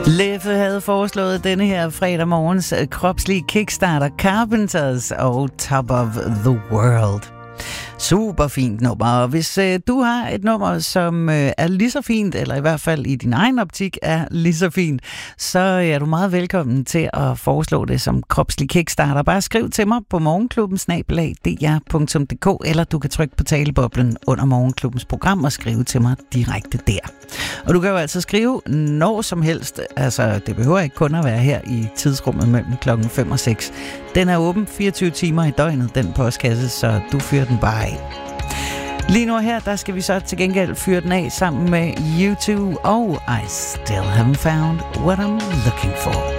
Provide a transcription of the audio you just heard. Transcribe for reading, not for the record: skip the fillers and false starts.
Leffe havde foreslået denne her fredag morgens kropslige kickstarter Carpenters og Top of the World. Super fint nummer, og hvis du har et nummer, som er lige så fint, eller i hvert fald i din egen optik er lige så fint, så er du meget velkommen til at foreslå det som kropslig kickstarter. Bare skriv til mig på morgenklubben@dr.dk, eller du kan trykke på taleboblen under Morgenklubbens program og skrive til mig direkte der. Og du kan jo altså skrive når som helst, altså det behøver ikke kun at være her i tidsrummet mellem klokken 5 og 6. Den er åben 24 timer i døgnet, den postkasse, så du fyrer den bare af. Lige nu her, der skal vi så til gengæld fyre den af sammen med U2 og I Still Haven't Found What I'm Looking For.